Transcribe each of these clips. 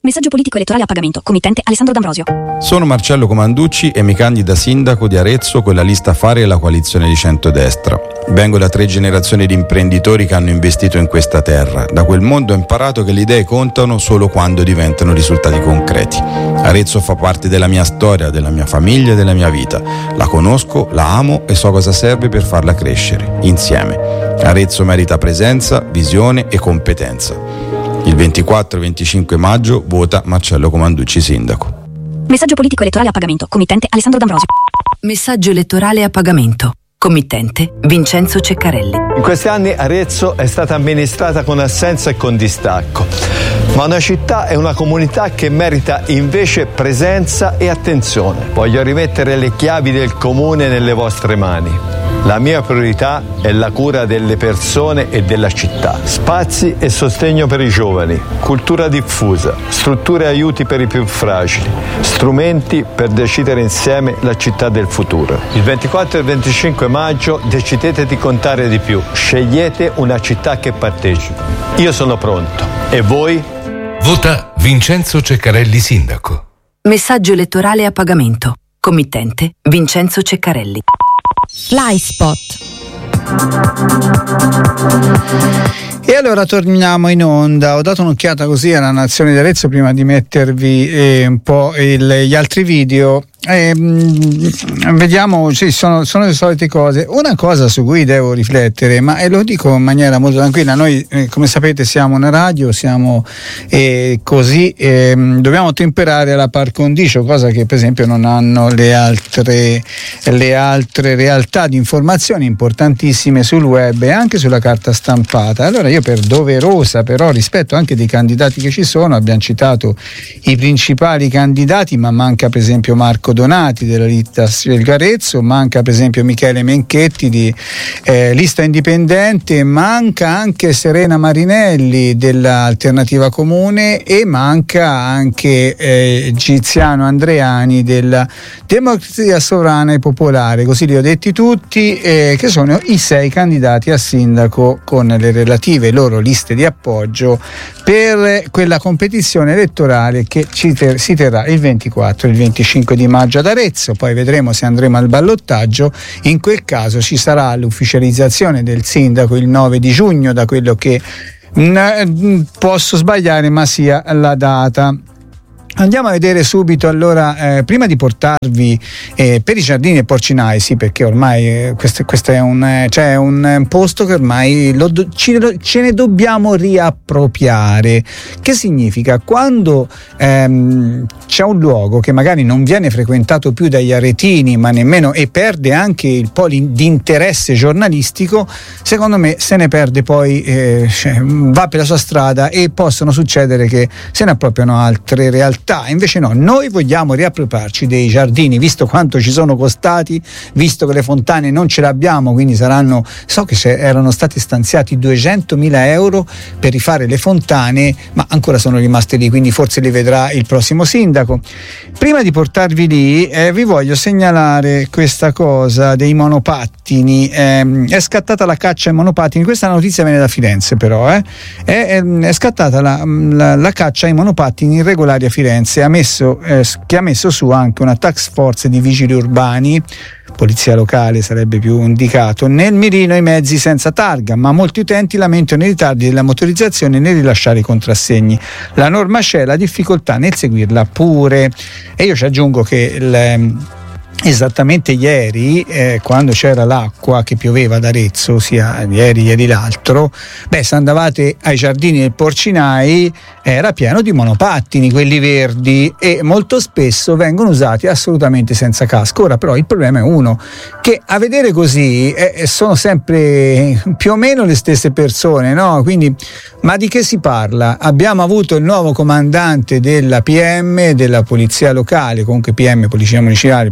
Messaggio politico elettorale a pagamento. Committente Alessandro D'Ambrosio. Sono Marcello Comanducci e mi candido a sindaco di Arezzo con la lista Fare e la coalizione di centrodestra. Vengo da 3 generazioni di imprenditori che hanno investito in questa terra. Da quel mondo ho imparato che le idee contano solo quando diventano risultati concreti. Arezzo fa parte della mia storia, della mia famiglia e della mia vita. La conosco, la amo e so cosa serve per farla crescere, insieme. Arezzo merita presenza, visione e competenza. Il 24 e 25 maggio vota Marcello Comanducci sindaco. Messaggio politico elettorale a pagamento. Committente Alessandro D'Ambrosio. Messaggio elettorale a pagamento. Committente Vincenzo Ceccarelli. In questi anni Arezzo è stata amministrata con assenza e con distacco, ma una città e una comunità che merita invece presenza e attenzione. Voglio rimettere le chiavi del comune nelle vostre mani. La mia priorità è la cura delle persone e della città. Spazi e sostegno per i giovani, cultura diffusa, strutture e aiuti per i più fragili, strumenti per decidere insieme la città del futuro. Il 24 e il 25 maggio decidete di contare di più. Scegliete una città che partecipa. Io sono pronto. E voi? Vota Vincenzo Ceccarelli sindaco. Messaggio elettorale a pagamento. Committente Vincenzo Ceccarelli. Flyspot. E allora torniamo in onda. Ho dato un'occhiata così alla Nazione di Arezzo prima di mettervi un po' gli altri video. Vediamo, sì, sono le solite cose. Una cosa su cui devo riflettere, ma lo dico in maniera molto tranquilla, noi come sapete siamo una radio, siamo così dobbiamo temperare la par condicio, cosa che per esempio non hanno le altre realtà di informazioni importantissime sul web e anche sulla carta stampata. Allora io, per doverosa però rispetto anche dei candidati che ci sono, abbiamo citato i principali candidati, ma manca per esempio Marco Donati della lista Arezzo, manca per esempio Michele Menchetti di lista indipendente, manca anche Serena Marinelli dell'Alternativa Comune e manca anche Giziano Andreani della Democrazia Sovrana e Popolare, così li ho detti tutti, che sono i 6 candidati a sindaco con le relative loro liste di appoggio per quella competizione elettorale che si terrà il 24 e il 25 di maggio ad Arezzo. Poi vedremo se andremo al ballottaggio. In quel caso ci sarà l'ufficializzazione del sindaco il 9 di giugno, da quello che posso sbagliare, ma sia la data. Andiamo a vedere subito allora, prima di portarvi per i Giardini e Porcinai, sì, perché ormai questo è un posto che ormai ce ne dobbiamo riappropriare. Che significa? Quando c'è un luogo che magari non viene frequentato più dagli aretini, ma nemmeno, e perde anche il po' di interesse giornalistico, secondo me se ne perde poi, va per la sua strada e possono succedere che se ne appropriano altre realtà. Invece no, noi vogliamo riappropriarci dei giardini, visto quanto ci sono costati, visto che le fontane non ce le abbiamo, quindi so che erano stati stanziati 200.000 euro per rifare le fontane, ma ancora sono rimaste lì, quindi forse li vedrà il prossimo sindaco. Prima di portarvi lì vi voglio segnalare questa cosa dei monopattini. È scattata la caccia ai monopattini, questa notizia viene da Firenze però, è scattata la caccia ai monopattini irregolari a Firenze, che ha messo su anche una task force di vigili urbani, polizia locale sarebbe più indicato, nel mirino i mezzi senza targa, ma molti utenti lamentano i ritardi della motorizzazione nel rilasciare i contrassegni. La norma c'è, la difficoltà nel seguirla pure. E io ci aggiungo che esattamente ieri, quando c'era l'acqua che pioveva ad Arezzo, sia ieri l'altro, se andavate ai Giardini del Porcinai era pieno di monopattini, quelli verdi, e molto spesso vengono usati assolutamente senza casco. Ora però il problema è uno, che a vedere così sono sempre più o meno le stesse persone, no? Quindi, ma di che si parla? Abbiamo avuto il nuovo comandante della PM, della polizia locale, comunque PM, polizia municipale, comunque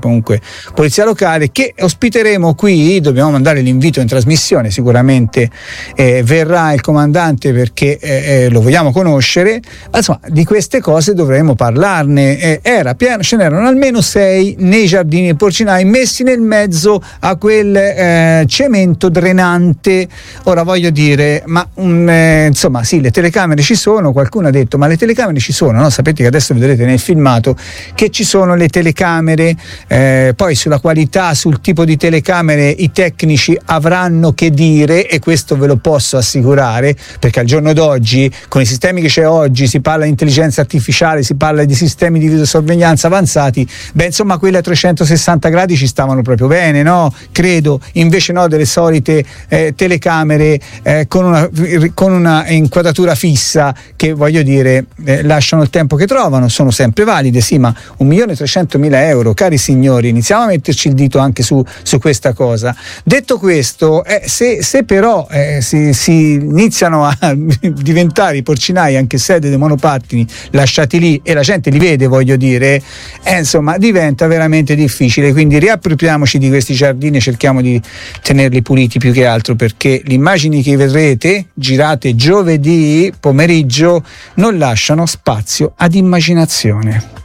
polizia locale, che ospiteremo qui. Dobbiamo mandare l'invito in trasmissione, sicuramente verrà il comandante perché lo vogliamo conoscere. Ma insomma, di queste cose dovremo parlarne. Ce n'erano almeno 6 nei giardini e porcinai, messi nel mezzo a quel cemento drenante. Ora voglio dire, ma insomma, sì, le telecamere ci sono. Qualcuno ha detto, ma le telecamere ci sono, no? Sapete che adesso vedrete nel filmato che ci sono le telecamere, poi sulla qualità, sul tipo di telecamere i tecnici avranno che dire, e questo ve lo posso assicurare, perché al giorno d'oggi, con i sistemi che c'è oggi, si parla di intelligenza artificiale, si parla di sistemi di videosorveglianza avanzati. Insomma, quelli a 360 gradi ci stavano proprio bene, no? Credo. Invece no, delle solite telecamere con una inquadratura fissa, che voglio dire, lasciano il tempo che trovano, sono sempre valide, sì, ma 1.300.000 euro, cari signori, iniziamo a metterci il dito anche su questa cosa. Detto questo, se però si iniziano a diventare i porcinai anche sede dei monopattini lasciati lì e la gente li vede, voglio dire, insomma, diventa veramente difficile. Quindi riappropriamoci di questi giardini e cerchiamo di tenerli puliti, più che altro perché le immagini che vedrete girate giovedì pomeriggio non lasciano spazio ad immaginazione.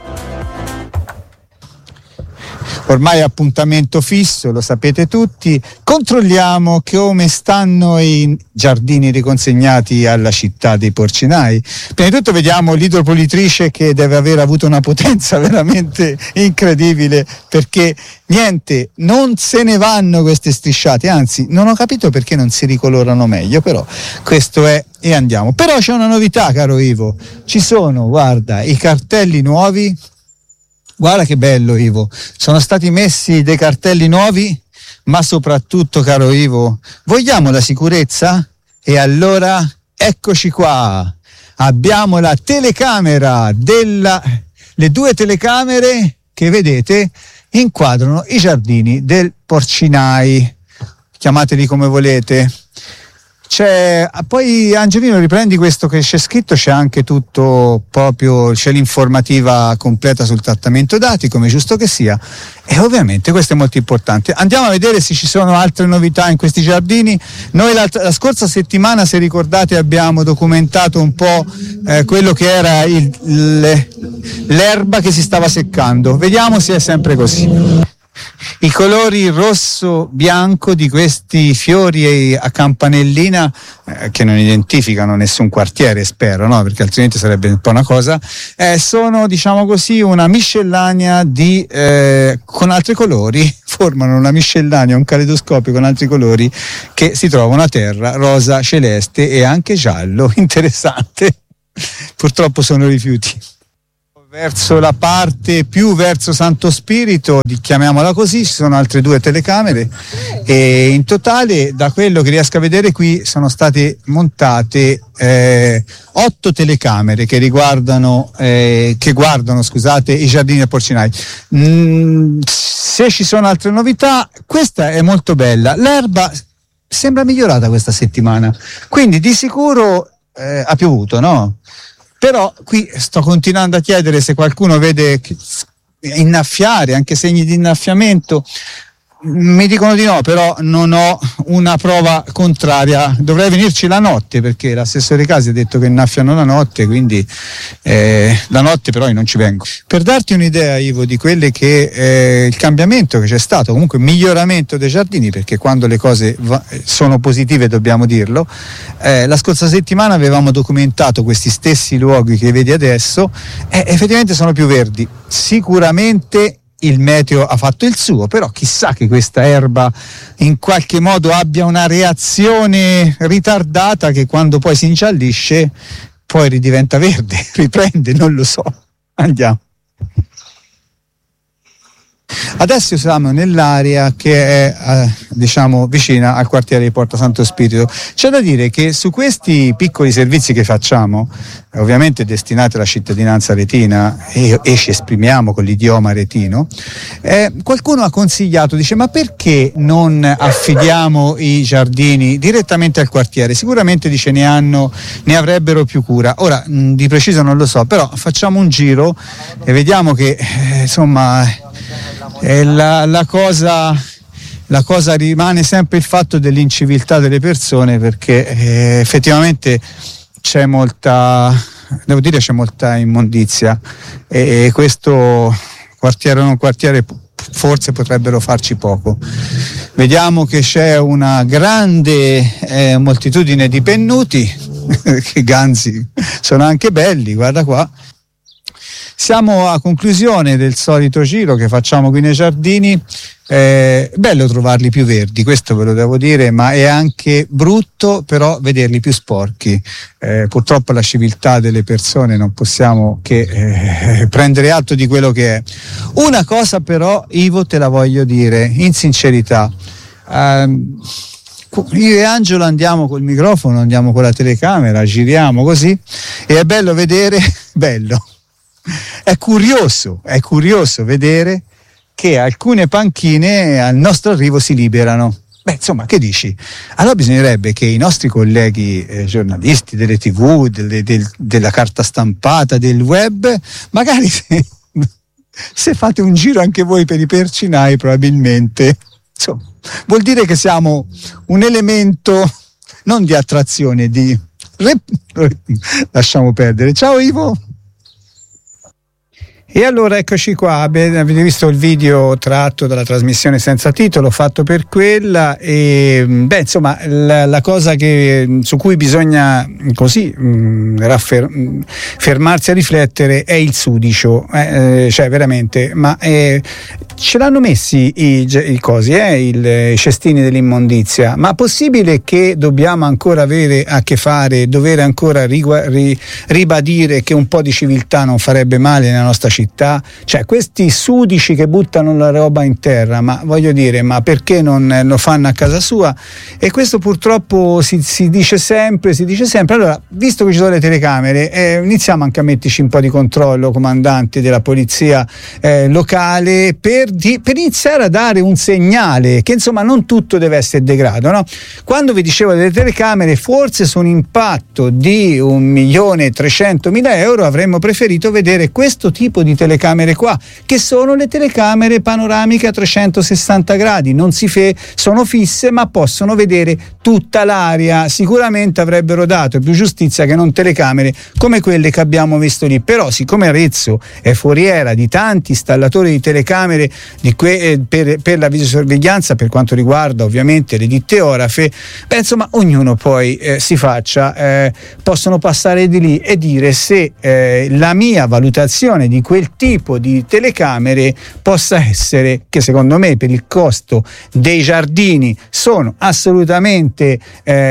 Ormai appuntamento fisso, lo sapete tutti. Controlliamo come stanno i giardini riconsegnati alla città dei porcinai. Prima di tutto vediamo l'idropolitrice, che deve aver avuto una potenza veramente incredibile, perché niente, non se ne vanno queste strisciate, anzi non ho capito perché non si ricolorano meglio, però questo è, e andiamo. Però c'è una novità, caro Ivo, ci sono, guarda, i cartelli nuovi. Guarda che bello, Ivo, sono stati messi dei cartelli nuovi, ma soprattutto, caro Ivo, vogliamo la sicurezza? E allora eccoci qua, abbiamo la telecamera le 2 telecamere che vedete inquadrano i giardini del porcinai, chiamateli come volete. Poi Angelino, riprendi questo che c'è scritto, c'è anche tutto proprio, c'è l'informativa completa sul trattamento dati, come giusto che sia, e ovviamente questo è molto importante. Andiamo a vedere se ci sono altre novità in questi giardini. Noi la scorsa settimana, se ricordate, abbiamo documentato un po' quello che era l'erba che si stava seccando. Vediamo se è sempre così. I colori rosso-bianco di questi fiori a campanellina, che non identificano nessun quartiere, spero, no? Perché altrimenti sarebbe un po' una cosa, sono, diciamo così, una miscellanea con altri colori, formano una miscellanea, un caleidoscopio con altri colori che si trovano a terra, rosa, celeste e anche giallo. Interessante. Purtroppo sono rifiuti. Verso la parte più verso Santo Spirito, chiamiamola così, ci sono altre 2 telecamere, e in totale, da quello che riesco a vedere qui, sono state montate 8 telecamere che guardano i giardini del porcinai. Se ci sono altre novità, questa è molto bella. L'erba sembra migliorata questa settimana, quindi di sicuro ha piovuto, no? Però qui sto continuando a chiedere se qualcuno vede innaffiare, anche segni di innaffiamento. Mi dicono di no, però non ho una prova contraria. Dovrei venirci la notte, perché l'assessore Casi ha detto che innaffiano la notte, quindi la notte però io non ci vengo. Per darti un'idea, Ivo, di quelle che il cambiamento che c'è stato, comunque miglioramento dei giardini, perché quando le cose sono positive dobbiamo dirlo, la scorsa settimana avevamo documentato questi stessi luoghi che vedi adesso, e effettivamente sono più verdi. Sicuramente il meteo ha fatto il suo, però chissà che questa erba in qualche modo abbia una reazione ritardata, che quando poi si ingiallisce poi ridiventa verde, riprende, non lo so. Andiamo. Adesso siamo nell'area che è diciamo vicina al quartiere di Porta Santo Spirito. C'è da dire che su questi piccoli servizi che facciamo, ovviamente destinati alla cittadinanza retina, e ci esprimiamo con l'idioma retino, qualcuno ha consigliato, dice: ma perché non affidiamo i giardini direttamente al quartiere? Sicuramente, dice, ne avrebbero più cura. Ora di preciso non lo so, però facciamo un giro e vediamo che insomma la cosa rimane sempre il fatto dell'inciviltà delle persone, perché effettivamente c'è molta immondizia, e questo quartiere o non quartiere forse potrebbero farci poco. Vediamo che c'è una grande moltitudine di pennuti, che ganzi sono anche belli, guarda qua. Siamo a conclusione del solito giro che facciamo qui nei giardini. Bello trovarli più verdi, questo ve lo devo dire, ma è anche brutto però vederli più sporchi. Purtroppo la civiltà delle persone non possiamo che prendere atto di quello che è. Una cosa però, Ivo, te la voglio dire in sincerità. Io e Angelo andiamo col microfono, andiamo con la telecamera, giriamo così, e è bello vedere, è curioso vedere che alcune panchine al nostro arrivo si liberano. Beh, insomma, che dici? Allora bisognerebbe che i nostri colleghi giornalisti delle TV, della carta stampata, del web, magari se fate un giro anche voi per i Percinai, probabilmente, insomma, vuol dire che siamo un elemento non di attrazione, lasciamo perdere. Ciao Ivo. E allora eccoci qua, avete visto il video tratto dalla trasmissione senza titolo, fatto per quella, e insomma la cosa su cui bisogna così fermarsi a riflettere è il sudicio, cioè veramente, ma ce l'hanno messi i cosi, i cestini dell'immondizia, ma possibile che dobbiamo ancora avere a che fare, dover ancora ribadire che un po' di civiltà non farebbe male nella nostra città? Cioè, questi sudici che buttano la roba in terra, ma voglio dire, ma perché non lo fanno a casa sua? E questo purtroppo si dice sempre. Allora, visto che ci sono le telecamere, iniziamo anche a metterci un po' di controllo, comandanti della polizia locale, per iniziare a dare un segnale che insomma non tutto deve essere degrado, no? Quando vi dicevo delle telecamere, forse su un impatto di 1.300.000 euro avremmo preferito vedere questo tipo di telecamere qua, che sono le telecamere panoramiche a 360 gradi, sono fisse ma possono vedere tutta l'area. Sicuramente avrebbero dato più giustizia che non telecamere come quelle che abbiamo visto lì. Però siccome Arezzo è foriera di tanti installatori di telecamere per la videosorveglianza, per quanto riguarda ovviamente le ditteografe, insomma ognuno poi si faccia, possono passare di lì e dire se la mia valutazione di quel tipo di telecamere possa essere, che secondo me per il costo dei giardini sono assolutamente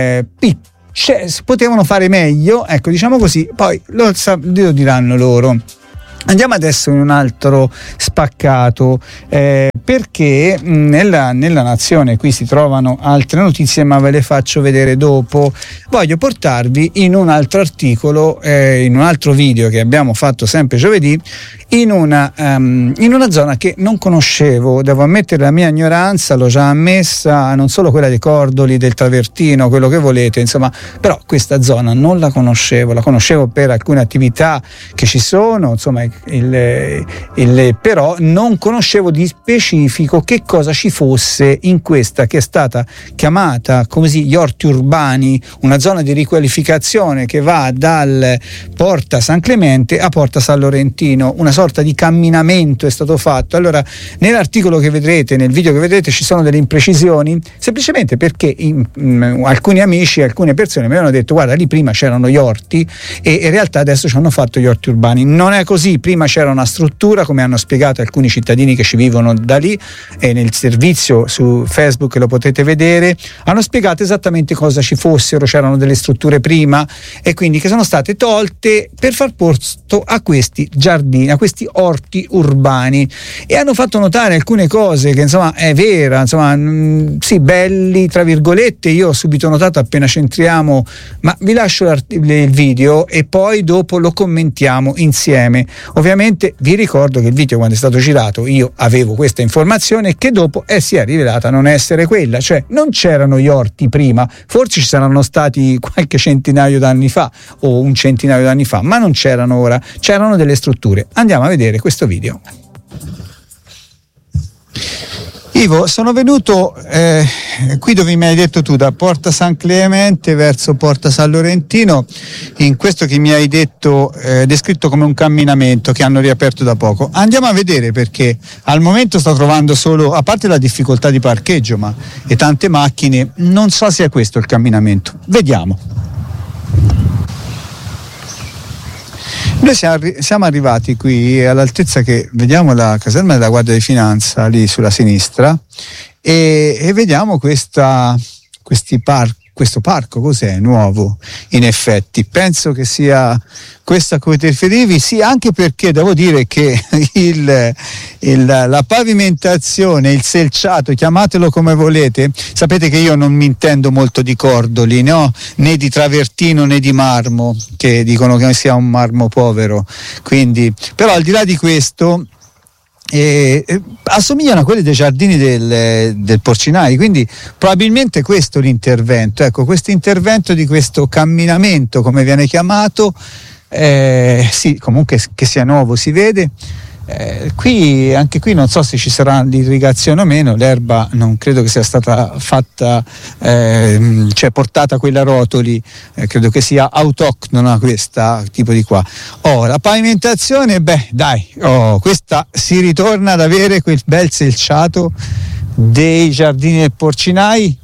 potevano fare meglio, ecco, diciamo così, poi lo diranno loro. Andiamo adesso in un altro spaccato, perché nella Nazione qui si trovano altre notizie, ma ve le faccio vedere dopo. Voglio portarvi in un altro articolo, in un altro video che abbiamo fatto sempre giovedì, in una zona che non conoscevo. Devo ammettere la mia ignoranza, l'ho già ammessa, non solo quella dei Cordoli, del Travertino, quello che volete, insomma, però questa zona non la conoscevo per alcune attività che ci sono, insomma, però non conoscevo di specifico che cosa ci fosse in questa che è stata chiamata così gli orti urbani, una zona di riqualificazione che va dal Porta San Clemente a Porta San Laurentino, una sorta di camminamento è stato fatto. Allora, nell'articolo che vedrete, nel video che vedrete, ci sono delle imprecisioni, semplicemente perché alcuni amici, alcune persone mi avevano detto: guarda, lì prima c'erano gli orti e in realtà adesso ci hanno fatto gli orti urbani. Non è così. Prima c'era una struttura, come hanno spiegato alcuni cittadini che ci vivono da lì, e nel servizio su Facebook lo potete vedere, hanno spiegato esattamente cosa ci fossero. C'erano delle strutture prima e quindi che sono state tolte per far posto a questi giardini, a questi orti urbani, e hanno fatto notare alcune cose che insomma è vera, insomma sì, belli tra virgolette. Io ho subito notato appena c'entriamo, ma vi lascio il video e poi dopo lo commentiamo insieme. Ovviamente vi ricordo che il video, quando è stato girato, io avevo questa informazione che dopo si è rivelata non essere quella, cioè non c'erano gli orti prima, forse ci saranno stati qualche centinaio d'anni fa o un centinaio d'anni fa, ma non c'erano ora, c'erano delle strutture. Andiamo a vedere questo video. Ivo, sono venuto qui dove mi hai detto tu, da Porta San Clemente verso Porta San Laurentino, in questo che mi hai detto descritto come un camminamento che hanno riaperto da poco. Andiamo a vedere, perché al momento sto trovando solo, a parte la difficoltà di parcheggio e tante macchine, non so se è questo il camminamento. Vediamo. Noi siamo arrivati qui all'altezza che vediamo la caserma della Guardia di Finanza lì sulla sinistra e vediamo questo parco, cos'è? Nuovo, in effetti. Penso che sia questo a cui ti riferivi, sì, anche perché devo dire che la pavimentazione, il selciato, chiamatelo come volete, sapete che io non mi intendo molto di cordoli, no? Né di travertino né di marmo, che dicono che sia un marmo povero, quindi, però al di là di questo assomigliano a quelli dei giardini del Porcinari, quindi probabilmente questo è l'intervento, ecco, questo intervento di questo camminamento, come viene chiamato, sì, comunque che sia nuovo si vede. Anche qui non so se ci sarà l'irrigazione o meno, l'erba non credo che sia stata fatta, cioè portata quella a rotoli, credo che sia autoctona questa tipo di qua. La pavimentazione, questa si ritorna ad avere quel bel selciato dei giardini del Porcinai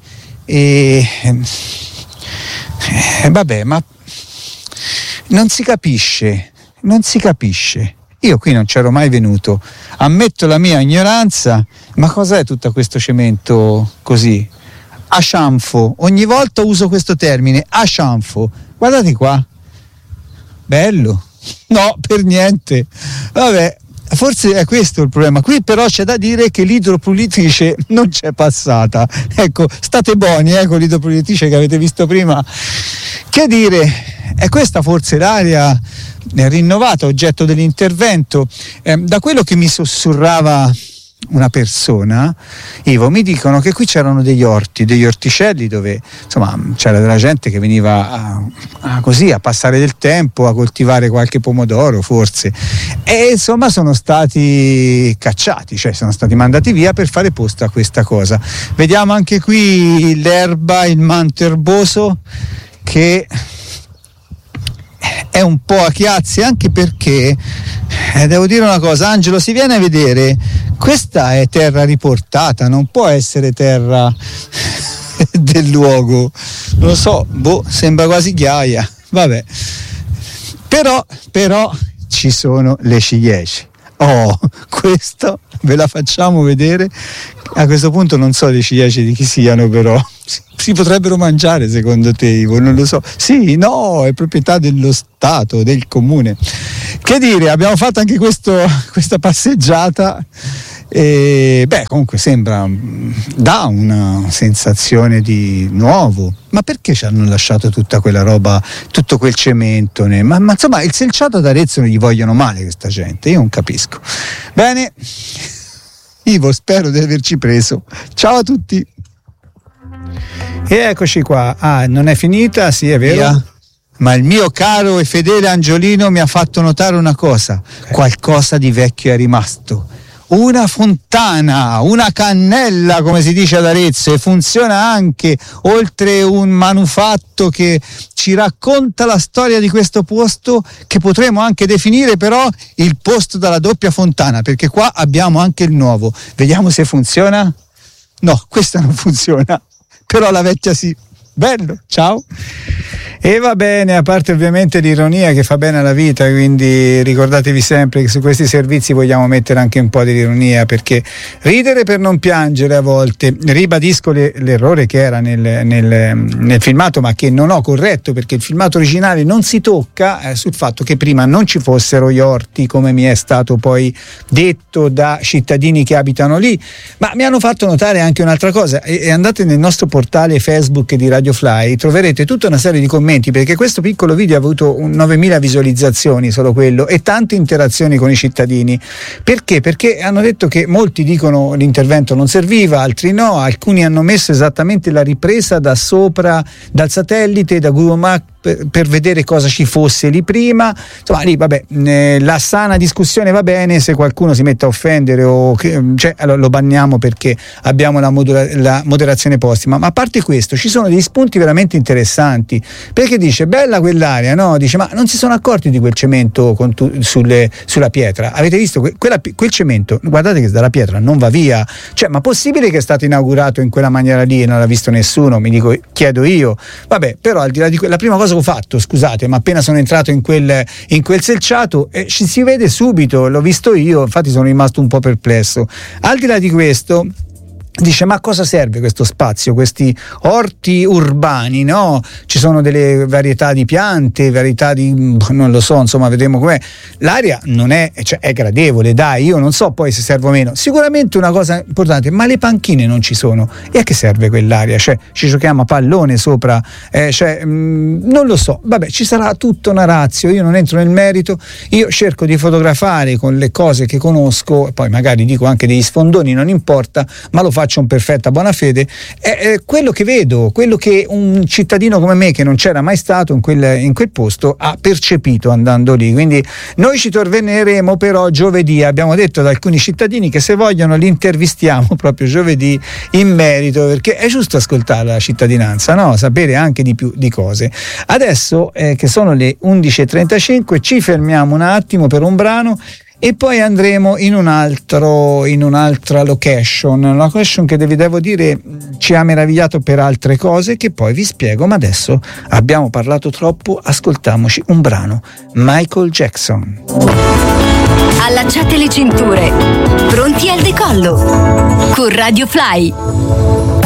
ma non si capisce. Io qui non c'ero mai venuto, ammetto la mia ignoranza, ma cos'è tutto questo cemento così? A scianfo, ogni volta uso questo termine, a scianfo, guardate qua, bello, no, per niente, vabbè, forse è questo il problema. Qui però c'è da dire che l'idropulitrice non c'è passata, ecco, state buoni con l'idropulitrice che avete visto prima, che dire, è questa forse l'area rinnovata, oggetto dell'intervento. Da quello che mi sussurrava una persona, Ivo, mi dicono che qui c'erano degli orticelli dove insomma c'era della gente che veniva a passare del tempo, a coltivare qualche pomodoro forse, e insomma sono stati cacciati, cioè sono stati mandati via per fare posto a questa cosa. Vediamo anche qui l'erba, il manto erboso che è un po' a chiazze, anche perché devo dire una cosa, Angelo, si viene a vedere, questa è terra riportata, non può essere terra del luogo, non lo so, sembra quasi ghiaia, vabbè, però ci sono le ciliegie. Questo ve la facciamo vedere. A questo punto non so le ciliegie di chi siano, però si potrebbero mangiare secondo te, Ivo? Non lo so. Sì, no, è proprietà dello Stato, del comune. Che dire, abbiamo fatto anche questa passeggiata e comunque dà una sensazione di nuovo. Ma perché ci hanno lasciato tutta quella roba, tutto quel cemento? Ma insomma, il selciato d'Arezzo non gli vogliono male questa gente, io non capisco. Bene, Ivo, spero di averci preso. Ciao a tutti. E eccoci qua. Non è finita, sì, è vero. Via. Ma il mio caro e fedele Angiolino mi ha fatto notare una cosa, qualcosa di vecchio è rimasto. Una fontana, una cannella come si dice ad Arezzo, e funziona anche, oltre un manufatto che ci racconta la storia di questo posto, che potremmo anche definire però il posto dalla doppia fontana, perché qua abbiamo anche il nuovo. Vediamo se funziona. No, questa non funziona, però la vecchia sì. Bello, ciao. E va bene, a parte ovviamente l'ironia che fa bene alla vita, quindi ricordatevi sempre che su questi servizi vogliamo mettere anche un po' di ironia, perché ridere per non piangere a volte. Ribadisco l'errore che era nel filmato, ma che non ho corretto, perché il filmato originale non si tocca sul fatto che prima non ci fossero gli orti, come mi è stato poi detto da cittadini che abitano lì. Ma mi hanno fatto notare anche un'altra cosa, e andate nel nostro portale Facebook di Radio Fly, troverete tutta una serie di commenti, perché questo piccolo video ha avuto 9.000 visualizzazioni, solo quello, e tante interazioni con i cittadini. Perché? Perché hanno detto che molti dicono l'intervento non serviva, altri no, alcuni hanno messo esattamente la ripresa da sopra, dal satellite, da Google per vedere cosa ci fosse lì prima. Insomma, lì vabbè, la sana discussione va bene, se qualcuno si mette a offendere allora lo banniamo perché abbiamo la moderazione postuma. Ma a parte questo, ci sono degli spunti veramente interessanti, perché dice bella quell'area, no? Dice ma non si sono accorti di quel cemento sulla pietra? Avete visto quel cemento? Guardate che dalla pietra non va via, cioè ma possibile che è stato inaugurato in quella maniera lì e non l'ha visto nessuno? Chiedo io. Vabbè, però al di là di la prima cosa che ho fatto, scusate, ma appena sono entrato in quel selciato ci si vede subito, l'ho visto io, infatti sono rimasto un po' perplesso. Al di là di questo, dice ma a cosa serve questo spazio, questi orti urbani, no? Ci sono delle varietà di piante, varietà di non lo so, insomma vedremo com'è. L'aria non è, cioè è gradevole, dai, io non so poi se serve o meno. Sicuramente una cosa importante, ma le panchine non ci sono, e a che serve quell'aria? Cioè ci giochiamo a pallone sopra, non lo so, vabbè, ci sarà tutta una ratio, io non entro nel merito, io cerco di fotografare con le cose che conosco, poi magari dico anche degli sfondoni, non importa, ma lo faccio in perfetta buona fede, è quello che vedo, quello che un cittadino come me, che non c'era mai stato in quel posto, ha percepito andando lì. Quindi noi ci torneremo però giovedì, abbiamo detto ad alcuni cittadini che se vogliono li intervistiamo proprio giovedì in merito, perché è giusto ascoltare la cittadinanza, no? Sapere anche di più di cose. Adesso che sono le 11:35 ci fermiamo un attimo per un brano e poi andremo in un'altra location, una location che vi devo dire ci ha meravigliato per altre cose che poi vi spiego, ma adesso abbiamo parlato troppo, ascoltiamoci un brano, Michael Jackson. Allacciate le cinture, pronti al decollo con Radio Fly.